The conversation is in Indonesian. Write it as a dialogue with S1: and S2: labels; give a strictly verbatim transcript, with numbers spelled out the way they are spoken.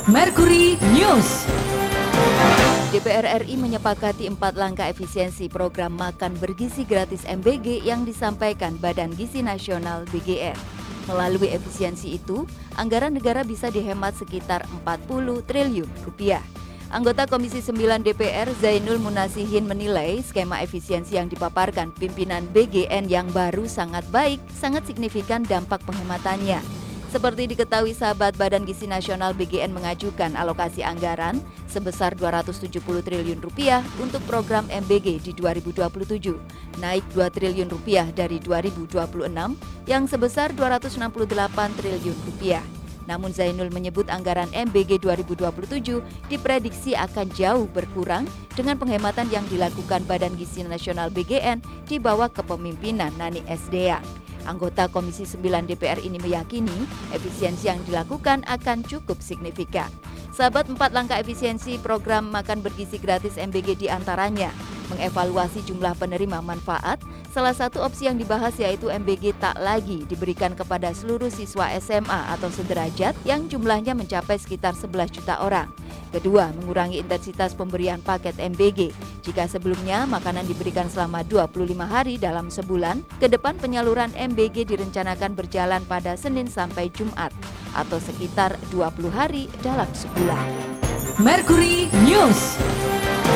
S1: Mercury News.
S2: D P R R I menyepakati empat langkah efisiensi program makan bergizi gratis M B G yang disampaikan Badan Gizi Nasional B G N. Melalui efisiensi itu, anggaran negara bisa dihemat sekitar empat puluh triliun rupiah. Anggota Komisi sembilan D P R Zainul Munasihin menilai skema efisiensi yang dipaparkan pimpinan B G N yang baru sangat baik, sangat signifikan dampak penghematannya. Seperti diketahui sahabat, Badan Gizi Nasional B G N mengajukan alokasi anggaran sebesar dua ratus tujuh puluh triliun rupiah untuk program M B G di dua ribu dua puluh tujuh, naik dua triliun rupiah dari dua ribu dua puluh enam yang sebesar dua ratus enam puluh delapan triliun rupiah. Namun Zainul menyebut anggaran M B G dua ribu dua puluh tujuh diprediksi akan jauh berkurang dengan penghematan yang dilakukan Badan Gizi Nasional B G N di bawah kepemimpinan Nani Sdea. Anggota Komisi sembilan D P R ini meyakini efisiensi yang dilakukan akan cukup signifikan. Sahabat, empat langkah efisiensi program makan bergizi gratis M B G diantaranya mengevaluasi jumlah penerima manfaat. Salah satu opsi yang dibahas yaitu M B G tak lagi diberikan kepada seluruh siswa S M A atau sederajat yang jumlahnya mencapai sekitar sebelas juta orang. Kedua, mengurangi intensitas pemberian paket M B G. Jika sebelumnya makanan diberikan selama dua puluh lima hari dalam sebulan, ke depan penyaluran M B G direncanakan berjalan pada Senin sampai Jumat atau sekitar dua puluh hari dalam sebulan.
S1: Mercury News.